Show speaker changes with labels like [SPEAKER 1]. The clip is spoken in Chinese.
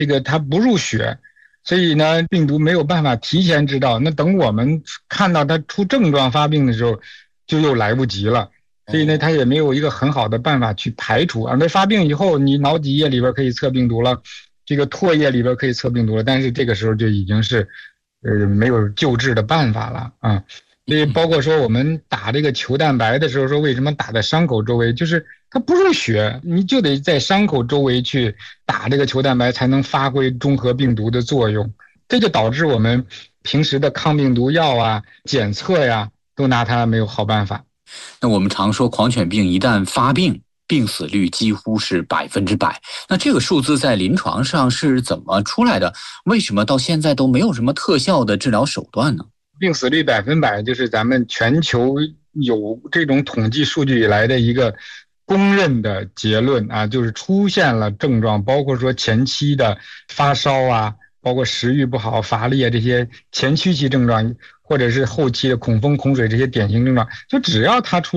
[SPEAKER 1] 它不入血，所以呢病毒没有办法提前知道，那等我们看到它出症状发病的时候就又来不及了。所以呢，它也没有一个很好的办法去排除啊。那发病以后，你脑脊液里边可以测病毒了，这个唾液里边可以测病毒了，但是这个时候就已经是，没有救治的办法了啊。所以包括说我们打这个球蛋白的时候，说为什么打在伤口周围，就是它不入血，你就得在伤口周围去打这个球蛋白，才能发挥中和病毒的作用。这就导致我们平时的抗病毒药啊、检测呀，都拿它没有好办法。
[SPEAKER 2] 那我们常说狂犬病一旦发病，病死率几乎是100%。那这个数字在临床上是怎么出来的？为什么到现在都没有什么特效的治疗手段呢？
[SPEAKER 1] 病死率100%就是咱们全球有这种统计数据以来的一个公认的结论啊，就是出现了症状，包括说前期的发烧啊，包括食欲不好、乏力啊这些前驱期症状，或者是后期的恐风恐水这些典型症状，就只要它出